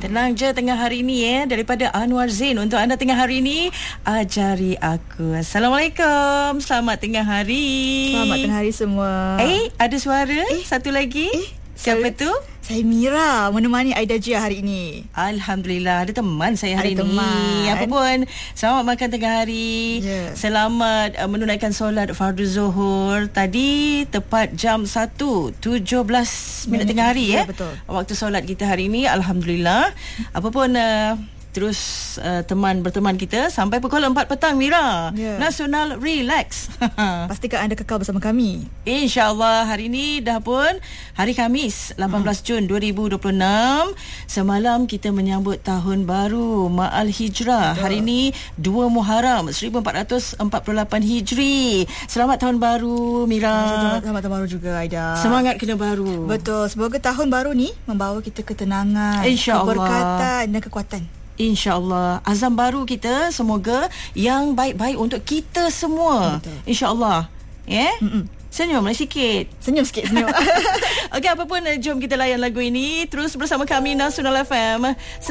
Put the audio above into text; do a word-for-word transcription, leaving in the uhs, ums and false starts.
Tenang je tengah hari ini ya, daripada Anwar Zain untuk anda tengah hari ini. Ajari aku. Assalamualaikum. Selamat tengah hari. Selamat tengah hari semua. Eh, ada suara eh, satu lagi. Eh, siapa tu? Saya Mira, menemani Aida Jia hari ini. Alhamdulillah, ada teman saya hari ada ini. Teman. Apa pun, selamat makan tengah hari. Yeah. Selamat uh, menunaikan solat fardu zuhur. Tadi tepat jam satu tujuh belas minit tengah hari ya. Ya, betul. Waktu solat kita hari ini, alhamdulillah. Apa pun uh, terus uh, teman berteman kita sampai pukul empat petang Mira. Yeah. National Relax. Pastikan anda kekal bersama kami. InsyaAllah hari ini dah pun hari Khamis lapan belas Jun dua ribu dua puluh enam. Semalam kita menyambut tahun baru Ma'al Hijrah. Betul. Hari ini dua Muharram seribu empat ratus empat puluh lapan Hijri. Selamat tahun baru Mira. Selamat, selamat tahun baru juga Aida. Semangat kena baru. Betul. Semoga tahun baru ni membawa kita ketenangan, keberkatan dan kekuatan. InsyaAllah. Azam baru kita semoga yang baik-baik untuk kita semua. InsyaAllah. Ya? Yeah? Senyum lah sikit. Senyum sikit, senyum. Okey, apa pun jom kita layan lagu ini. Terus bersama kami Nasional F M.